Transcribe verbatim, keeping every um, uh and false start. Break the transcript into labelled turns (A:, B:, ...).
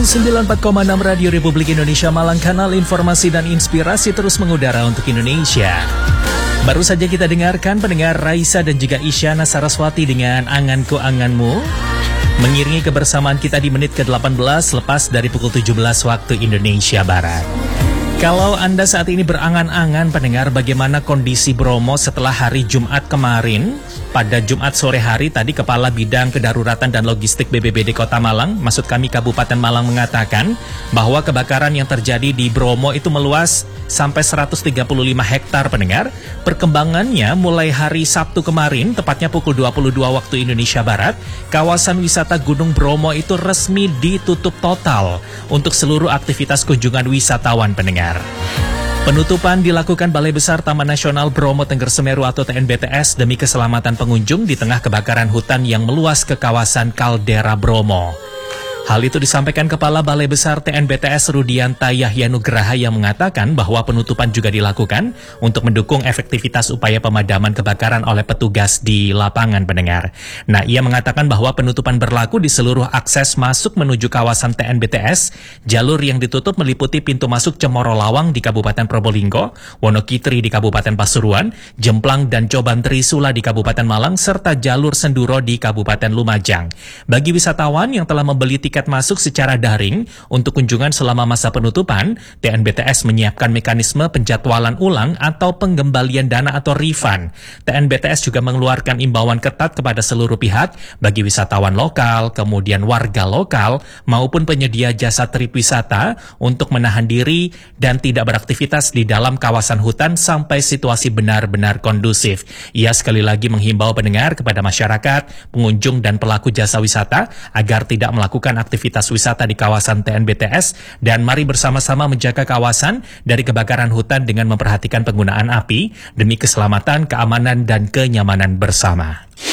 A: sembilan puluh empat koma enam Radio Republik Indonesia Malang, kanal informasi dan inspirasi terus mengudara untuk Indonesia. Baru saja kita dengarkan pendengar Raisa dan juga Isyana Saraswati dengan Anganku Anganmu, mengiringi kebersamaan kita di menit ke delapan belas lepas dari pukul tujuh belas waktu Indonesia Barat. Kalau Anda saat ini berangan-angan pendengar bagaimana kondisi Bromo setelah hari Jumat kemarin, pada Jumat sore hari tadi Kepala Bidang Kedaruratan dan Logistik B B B D Kota Malang, maksud kami Kabupaten Malang, mengatakan bahwa kebakaran yang terjadi di Bromo itu meluas sampai seratus tiga puluh lima hektar pendengar. Perkembangannya mulai hari Sabtu kemarin, tepatnya pukul dua puluh dua waktu Indonesia Barat, kawasan wisata Gunung Bromo itu resmi ditutup total untuk seluruh aktivitas kunjungan wisatawan pendengar. Penutupan dilakukan Balai Besar Taman Nasional Bromo Tengger Semeru atau T N B T S demi keselamatan pengunjung di tengah kebakaran hutan yang meluas ke kawasan kaldera Bromo. Hal itu disampaikan Kepala Balai Besar T N B T S Rudianta Yahyanugraha yang mengatakan bahwa penutupan juga dilakukan untuk mendukung efektivitas upaya pemadaman kebakaran oleh petugas di lapangan pendengar. Nah, ia mengatakan bahwa penutupan berlaku di seluruh akses masuk menuju kawasan T N B T S. Jalur yang ditutup meliputi pintu masuk Cemoro Lawang di Kabupaten Probolinggo, Wonokitri di Kabupaten Pasuruan, Jemplang dan Coban Trisula di Kabupaten Malang, serta jalur Senduro di Kabupaten Lumajang. Bagi wisatawan yang telah membeli tiket masuk secara daring untuk kunjungan selama masa penutupan, T N B T S menyiapkan mekanisme penjadwalan ulang atau penggembalian dana atau refund. T N B T S juga mengeluarkan imbauan ketat kepada seluruh pihak bagi wisatawan lokal, kemudian warga lokal maupun penyedia jasa trip wisata untuk menahan diri dan tidak beraktivitas di dalam kawasan hutan sampai situasi benar-benar kondusif. Ia sekali lagi menghimbau pendengar kepada masyarakat, pengunjung dan pelaku jasa wisata agar tidak melakukan aktivitas wisata di kawasan T N B T S, dan mari bersama-sama menjaga kawasan dari kebakaran hutan dengan memperhatikan penggunaan api demi keselamatan, keamanan, dan kenyamanan bersama.